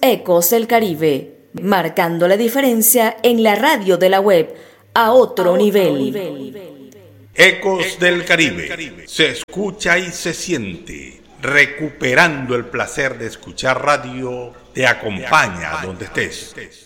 Ecos del Caribe, marcando la diferencia en la radio de la web a otro nivel. Ecos del Caribe, se escucha y se siente. Recuperando el placer de escuchar radio, te acompaña donde estés.